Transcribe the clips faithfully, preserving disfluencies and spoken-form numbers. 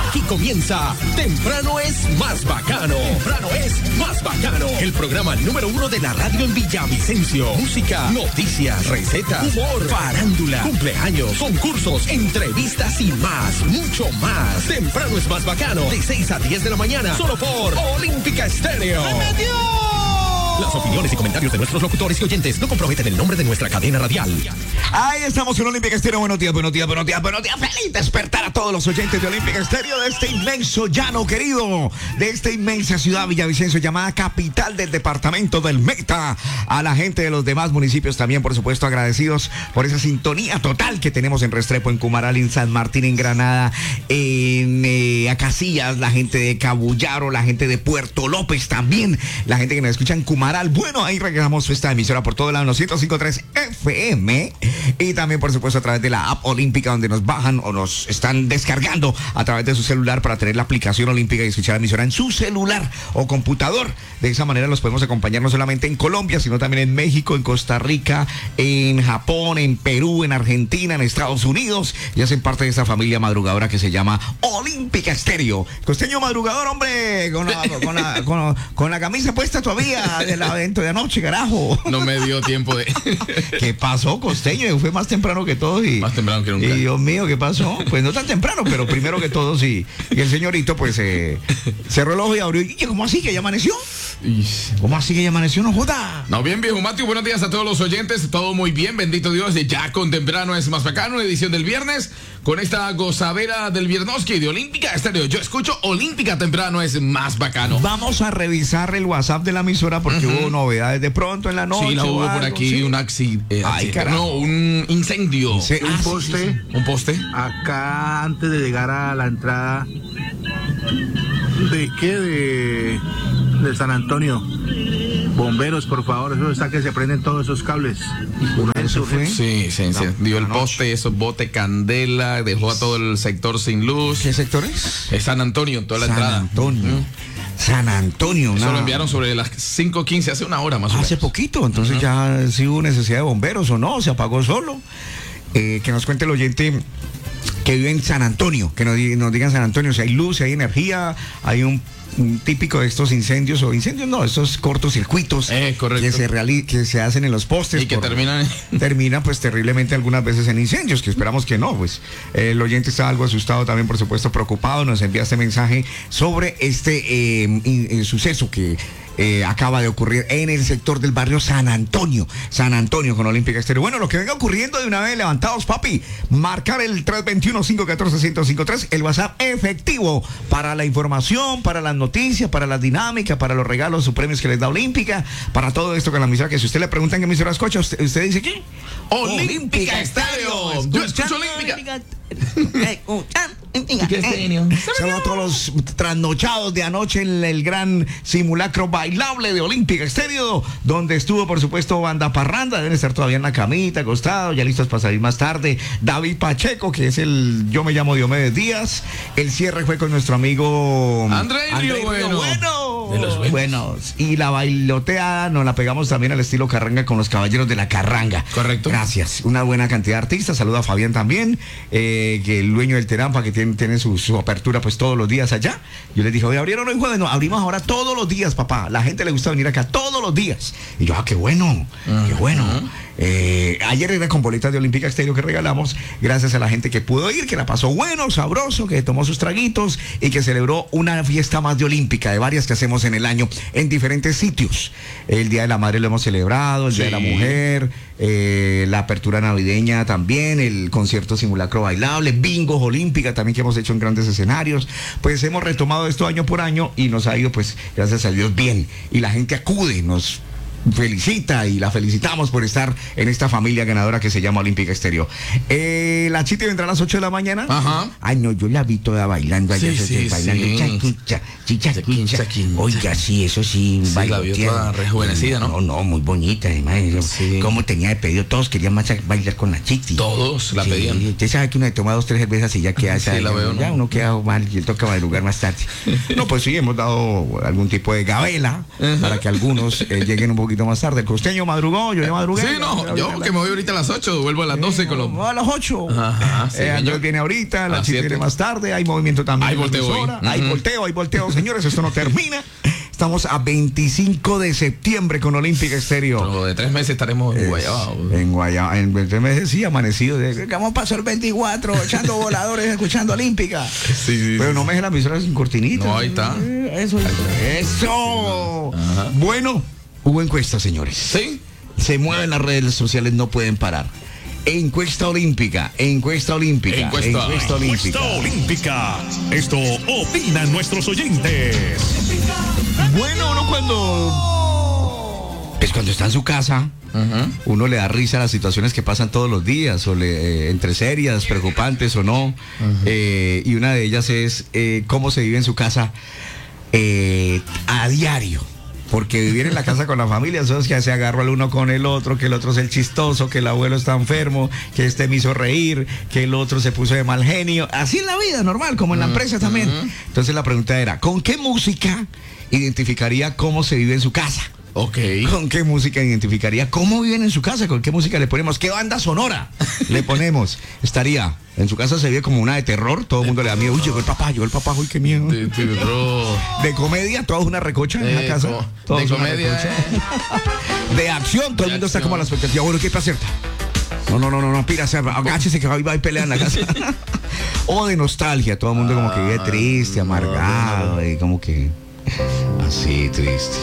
Aquí comienza Temprano es más bacano. Temprano es más bacano. El programa número uno de la radio en Villavicencio. Música, noticias, recetas, humor, farándula, cumpleaños, concursos, entrevistas y más, mucho más. Temprano es más bacano. De seis a diez de la mañana. Solo por Olímpica Estéreo. Las opiniones y comentarios de nuestros locutores y oyentes no comprometen el nombre de nuestra cadena radial. Ahí estamos en Olímpica Estéreo. Buenos días, buenos días, buenos días, buenos días. Feliz despertar a todos los oyentes de Olímpica Estéreo, de este inmenso llano querido, de esta inmensa ciudad Villavicencio, llamada capital del departamento del Meta. A la gente de los demás municipios también, por supuesto, agradecidos por esa sintonía total que tenemos en Restrepo, en Cumaral, en San Martín, en Granada, en eh, Acacias, la gente de Cabullaro, la gente de Puerto López también, la gente que nos escucha en Cumaral. Bueno, ahí regresamos esta emisora por todo el lado, ciento cinco punto tres F M, y también, por supuesto, a través de la app Olímpica, donde nos bajan o nos están descargando a través de su celular para tener la aplicación Olímpica y escuchar la emisora en su celular o computador. De esa manera los podemos acompañar no solamente en Colombia, sino también en México, en Costa Rica, en Japón, en Perú, en Argentina, en Estados Unidos, y hacen parte de esta familia madrugadora que se llama Olímpica Estéreo. Costeño madrugador, hombre, con la, con la, con, con la camisa puesta todavía del evento de anoche, carajo. No me dio tiempo de... ¿Qué pasó, costeño? Yo fui más temprano que todos y... Más temprano que nunca. Y Dios mío, ¿qué pasó? Pues no tan temprano, pero primero que todos y, y el señorito pues eh, cerró el ojo y abrió. ¿Y cómo así que ya amaneció? ¿Cómo así que ya amaneció? No joda. No, bien, viejo Mateo, buenos días a todos los oyentes. Todo muy bien, bendito Dios. Ya con Temprano es más bacano, edición del viernes, con esta gozadera del Viernoski de Olímpica Estéreo. Yo escucho Olímpica Temprano es más bacano. Vamos a revisar el WhatsApp de la emisora porque uh-huh. hubo novedades de pronto en la noche. Sí, la hubo por aquí, ¿sí? Un accidente. Eh, Ay, carajo. No, un incendio. Sí, un ah, poste. Sí, sí, sí. Un poste. Acá antes de llegar a la entrada. ¿De qué? De, de San Antonio. Bomberos, por favor, eso está que se prenden todos esos cables. ¿Eso fue? Sí, sí, sí. No, dio el noche. poste, eso bote candela, dejó a todo el sector sin luz. ¿Qué sector es? Es San Antonio, toda la San entrada. Antonio. ¿Mm? San Antonio. Eso una... lo enviaron sobre las cinco quince, hace una hora más o menos. Hace poquito, entonces uh-huh. ya sí hubo necesidad de bomberos o no, se apagó solo. Eh, que nos cuente el oyente que vive en San Antonio, que nos, nos digan San Antonio si hay luz, si hay energía, hay un, un típico de estos incendios, o incendios no, estos cortocircuitos eh, que se reali- que se hacen en los postes y que por, terminan terminan pues terriblemente algunas veces en incendios, que esperamos que no. Pues eh, el oyente está algo asustado también, por supuesto preocupado, nos envía este mensaje sobre este eh, in, in, suceso que Eh, acaba de ocurrir en el sector del barrio San Antonio, San Antonio con Olímpica Estéreo. Bueno, lo que venga ocurriendo de una vez, levantados, papi, marcar el tres dos uno, cinco uno cuatro, uno cero cinco tres, el WhatsApp efectivo para la información, para las noticias, para las dinámicas, para los regalos o premios que les da Olímpica, para todo esto con la emisora, que si usted le pregunta en qué emisora escucha, usted, usted dice ¿qué? Olímpica Estéreo. Yo escucho Olímpica. Saludos a todos los trasnochados de anoche en el gran simulacro bailable de Olímpica Estéreo, donde estuvo, por supuesto, Banda Parranda. Deben estar todavía en la camita, acostados, ya listos para salir más tarde. David Pacheco, que es el Yo me llamo Diomedes Díaz. El cierre fue con nuestro amigo André Río Bueno. Bueno. De los buenos. buenos. Y la bailoteada nos la pegamos también al estilo carranga con los Caballeros de la Carranga. Correcto. Gracias. Una buena cantidad de artistas. Saluda a Fabián también, eh, que el dueño del Terampa, que tiene, tiene su, su apertura pues todos los días allá. Yo les dije, oye, abrieron hoy jueves. No, abrimos ahora todos los días, papá. La gente le gusta venir acá todos los días. Y yo, ah, qué bueno, uh-huh. qué bueno. Eh, ayer era con boletas de Olímpica Estéreo que regalamos, gracias a la gente que pudo ir, que la pasó bueno, sabroso, que tomó sus traguitos y que celebró una fiesta más de Olímpica, de varias que hacemos en el año en diferentes sitios. El Día de la Madre lo hemos celebrado, el sí. Día de la Mujer, eh, la apertura navideña también, el concierto simulacro bailable, bingos Olímpica también que hemos hecho en grandes escenarios. Pues hemos retomado esto año por año y nos ha ido, pues, gracias a Dios, bien. Y la gente acude, nos felicita y la felicitamos por estar en esta familia ganadora que se llama Olímpica Estéreo. Eh, la Chiti vendrá a las ocho de la mañana. Ajá. Ay, no, yo la vi toda bailando allá, sí, sí, bailando. Sí. Chaquincha, chicha, quincha. Oiga, sí, eso sí. Sí, la vio toda rejuvenecida, ¿no? No, no, muy bonita, además. Sí. Cómo tenía de pedido, todos querían más bailar con la Chiti. Todos la sí, pedían. Usted sabe que uno le toma dos, tres cervezas y ya queda. Sí, la veo, ya ¿no? uno queda mal y él toca madrugar más tarde. No, pues sí, hemos dado algún tipo de gabela uh-huh. para que algunos eh, lleguen un poquito poquito más tarde. El costeño madrugó, yo ya madrugué. Sí, no, yo que me voy ahorita a las ocho, vuelvo a las doce con los... A las ocho. Ajá, sí, eh, Andrés yo... viene ahorita, la chica viene más tarde, hay movimiento también. Hay volteo hoy. Uh-huh. Hay volteo, hay volteo, señores, esto no termina. Estamos a veinticinco de septiembre con Olímpica Estéreo. Pero de tres meses estaremos en Guayaba. En Guayaba, en tres meses sí, amanecido. De, vamos a pasar veinticuatro echando voladores, escuchando Olímpica. Sí, sí. Pero no me dejes la emisora sin cortinita. No, ahí está. Eso, eso. Ajá. Bueno, hubo encuesta, señores. Sí. Se mueven las redes sociales, no pueden parar. Encuesta olímpica, encuesta olímpica, encuesta, encuesta olímpica. Encuesta olímpica. Esto opinan nuestros oyentes. Bueno, uno cuando... Pues cuando está en su casa, uh-huh. uno le da risa a las situaciones que pasan todos los días, o le, eh, entre serias, preocupantes o no. Uh-huh. Eh, y una de ellas es eh, cómo se vive en su casa eh, a diario. Porque vivir en la casa con la familia, eso es que se agarra el uno con el otro, que el otro es el chistoso, que el abuelo está enfermo, que este me hizo reír, que el otro se puso de mal genio. Así en la vida, normal, como en la empresa también. Entonces la pregunta era, ¿con qué música identificaría cómo se vive en su casa? Ok. ¿Con qué música identificaría cómo viven en su casa? ¿Con qué música le ponemos? ¿Qué banda sonora le ponemos? Estaría, en su casa se vive como una de terror, todo el mundo le da miedo. Uy, llegó el papá, llegó el papá, uy, qué miedo. De terror. De comedia, toda una recocha en la casa. De comedia. Eh. De acción, todo el mundo está como a la expectativa. Bueno, ¿qué pasa? No, no, no, no, no, pira, agáchese que va a pelea en la casa. O de nostalgia, todo el mundo como que vive triste, amargado, no, no, no. Y como que... así triste.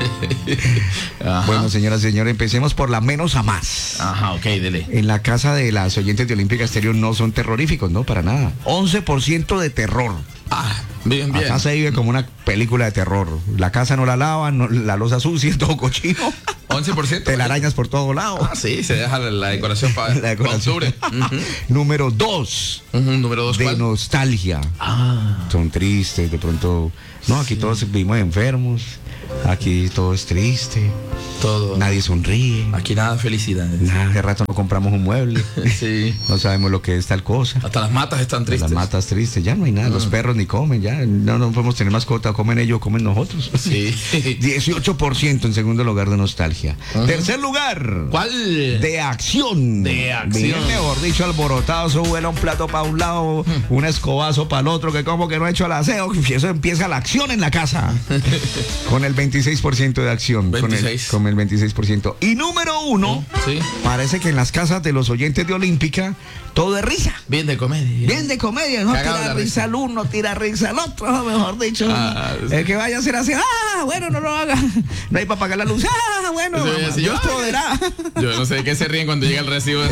Bueno, señoras y señores, empecemos por la menos a más. Ajá, ok, dele. En la casa de las oyentes de Olímpica Estéreo no son terroríficos, no, para nada. once por ciento de terror. Ah, bien, bien. Acá se vive como una película de terror. La casa no la lavan, no, la loza sucia, todo cochino. once por ciento. Telarañas por todos lados. Ah, sí, se deja la, la decoración para octubre. Uh-huh. Número dos. Uh-huh, número dos, de ¿cuál? Nostalgia. Ah. Son tristes, de pronto. No, aquí sí. Todos vivimos enfermos. Aquí todo es triste. Todo. Nadie sonríe. Aquí nada de felicidad. Nada, de rato no compramos un mueble. Sí. No sabemos lo que es tal cosa. Hasta las matas están tristes. Las matas tristes, ya no hay nada. Uh-huh. Los perros ni comen, ya no, no podemos tener mascota. Comen ellos, comen nosotros. Sí. dieciocho por ciento en segundo lugar de nostalgia. Uh-huh. Tercer lugar. ¿Cuál? De acción. De acción. Bien, mejor dicho, alborotado, se vuela un plato para un lado, uh-huh. un escobazo para el otro, que como que no ha hecho el aseo. Eso empieza la acción en la casa. Con el veintiséis por ciento de acción. veintiséis. Con el, con el veintiséis por ciento. Y número uno, sí. Parece que en las casas de los oyentes de Olímpica todo es risa. Bien de comedia. Bien de comedia, no Cagado tira risa. risa al uno, tira risa al otro, mejor dicho. Ah, sí. El que vaya a hacer así, ah, bueno, no lo haga. No hay para pagar la luz, ah, bueno, sí, mamá, sí, Dios yo, podrá. Yo no sé de qué se ríen cuando llega el recibo.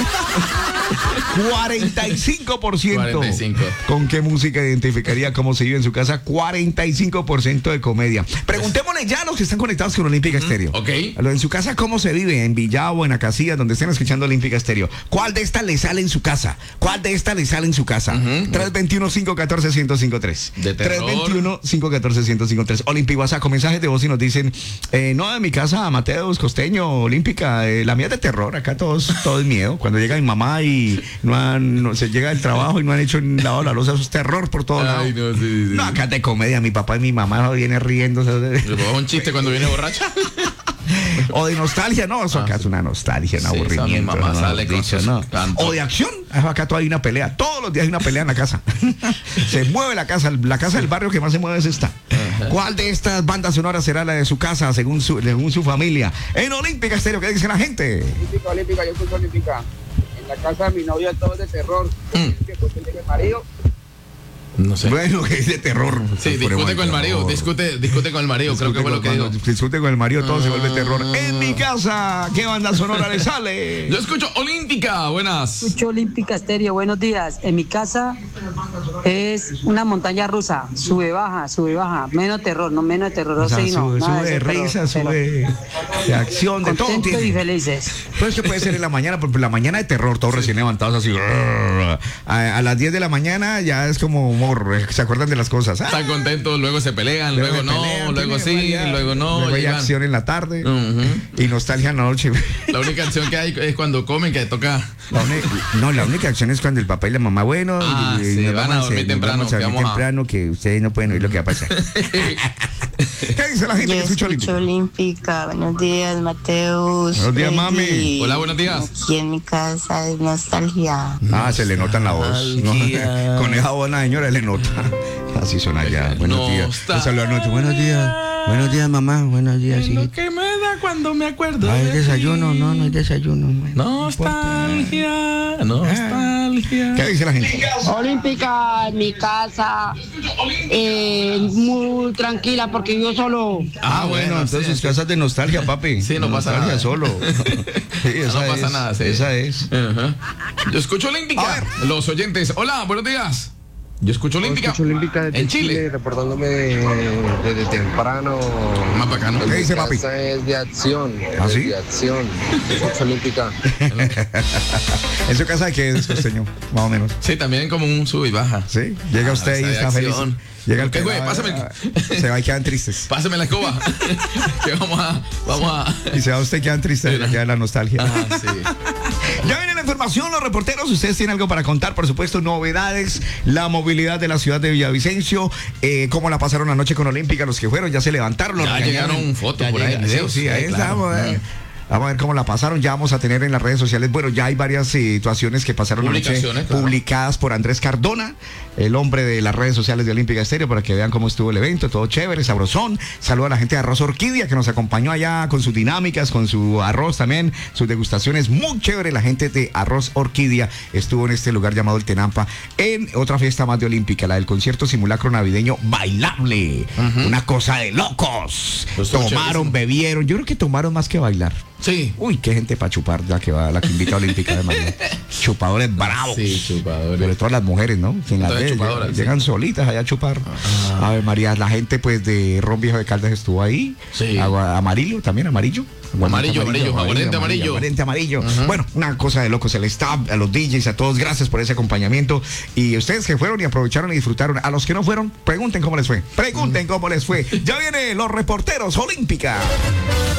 cuarenta y cinco por ciento. cuarenta y cinco. ¿Con qué música identificaría cómo se vive en su casa? cuarenta y cinco por ciento de comedia. Preguntémosle ya a los que están conectados con Olímpica Estéreo. Ok. En su casa, ¿cómo se vive? En Villavo, en Acacía, donde estén escuchando Olímpica Estéreo. ¿Cuál de estas le sale en su casa? ¿Cuál de estas le sale en su casa? Uh-huh. tres dos uno, cinco uno cuatro, uno cero cinco tres. De terror. tres dos uno, cinco uno cuatro, uno cero cinco tres. Olímpica WhatsApp, con mensajes de voz y nos dicen, eh, no, de mi casa, Mateos, Costeño, Olímpica, eh, la mía es de terror. Acá todos, todo es miedo. Cuando llega mi mamá y no han, no, se llega del trabajo y no han hecho lavado la loza, eso es terror por todos lados. No, sí, sí. No, acá es de comedia. Mi papá y mi mamá viene riendo. Le pongo un chiste cuando viene borracha. O de nostalgia, no, eso acá es una nostalgia, un sí, aburrimiento. Mamá no, sale dicho, con no. canto. O de acción, acá todavía hay una pelea, todos los días hay una pelea en la casa. Se mueve la casa, la casa del barrio que más se mueve es esta. Uh-huh. ¿Cuál de estas bandas sonoras será la de su casa según su, según su familia? En Olímpica Estéreo, ¿qué dice la gente? Olímpica, Olímpica, yo escucho Olímpica. En la casa de mi novia todo es de terror. Mm. Que pues el marido. No sé. Bueno, que es de terror. Sí, discute con el marido, discute, discute con el marido, creo que fue lo que dijo. Discute con el marido, todo ah. se vuelve terror. En mi casa, ¿qué banda sonora le sale? Yo escucho Olímpica, buenas. Escucho Olímpica Estéreo, buenos días. En mi casa es una montaña rusa, sube, baja, sube, baja. Menos terror, no menos terror. O sea, sí, sube, no, sube de risa, sube de acción, de todo. Contentos y felices. Pues que puede ser en la mañana, porque la mañana de terror, todos sí. recién levantados así. A, a las diez de la mañana ya es como humor, se acuerdan de las cosas. Ah, están contentos, luego se pelean, luego, luego no, pelean, luego sí, variedad, luego no. Luego hay acción en la tarde uh-huh. y nostalgia en la noche. La única acción que hay es cuando comen, que toca. La uni- no, la única acción es cuando el papá y la mamá, bueno, ah, y, sí, y van a dormir temprano, vamos a dormir temprano, a... que ustedes no pueden oír lo que va a pasar. ¿Qué dice la gente Yo que escucha escucho Olímpica? Olímpica. Buenos días, Mateus. Buenos días, mami. Freddy. Hola, buenos días. Aquí en mi casa es nostalgia. Ah, se le nota en la voz. No, con esa voz la señora le nota. Así suena ya. Buenos días. Un saludo a noche. Buenos días. Buenos días, mamá. Buenos días, Lo hijito. que me da cuando me acuerdo. ¿Hay de desayuno? ti. No, no hay desayuno. Bueno, Nostalgia, nostalgia. ¿Qué dice la gente? Olímpica en mi casa, eh, muy tranquila porque yo solo. Ah, bueno, entonces sí, casas de nostalgia, papi. Sí, no pasa Nostalgia nada. solo. Sí, esa No pasa es, nada, sí. Esa es. Ajá. Yo escucho Olímpica. A ver. Los oyentes. Hola, buenos días. Yo escucho Olímpica. Escucho Olímpica desde en Chile. Chile, reportándome de- desde temprano. Más bacano. ¿Qué dice, papi? Esa es de acción. ¿Ah, es sí? De acción. Escucho Olímpica. ¿En su casa de qué es, costeño? Más o menos. Sí, también como un sub y baja. Sí, llega usted y esa de está feliz. acción. Llega el ¿Qué, güey? pelado, Pásame. Se va y quedan tristes. Pásame la escoba. Que vamos a. Vamos a. Y se va usted y quedan tristes, le queda la nostalgia. Ah, sí. Ya viene la información, los reporteros. Ustedes tienen algo para contar, por supuesto, novedades, la movilidad de la ciudad de Villavicencio, eh, cómo la pasaron anoche con Olímpica, los que fueron, ya se levantaron. Los Ya regañaron. llegaron fotos Ya por ahí, llegan videos, sí, sí, ahí claro. estamos. eh. Vamos a ver cómo la pasaron. Ya vamos a tener en las redes sociales. Bueno, ya hay varias situaciones que pasaron anoche Publicaciones, claro. publicadas por Andrés Cardona, el hombre de las redes sociales de Olímpica Estéreo, para que vean cómo estuvo el evento. Todo chévere, sabrosón. Saludo a la gente de Arroz Orquídea que nos acompañó allá con sus dinámicas, con su arroz también, sus degustaciones. Muy chévere. La gente de Arroz Orquídea estuvo en este lugar llamado el Tenampa en otra fiesta más de Olímpica, la del concierto simulacro navideño bailable. Una cosa de locos. Pues estuvo Tomaron, chéverísimo. bebieron. Yo creo que tomaron más que bailar. Sí. Uy, qué gente para chupar la que va, la que invita a Olímpica de Madrid. Chupadores bravos. Sí, chupadores. Sobre todo las mujeres, ¿no? Quien las Todas ve, chupadoras, llegan, sí. llegan solitas allá a chupar. A ver, María, la gente pues de Ron Viejo de Caldas estuvo ahí. Sí. Agua- amarillo también, amarillo. Amarillo, amarillo, aguardiente amarillo. Aguardiente amarillo. Bueno, una cosa de locos, el staff, a los D Js, a todos, gracias por ese acompañamiento. Y ustedes que fueron y aprovecharon y disfrutaron, a los que no fueron, pregunten cómo les fue. Pregunten cómo les fue. Ya vienen los reporteros Olímpica.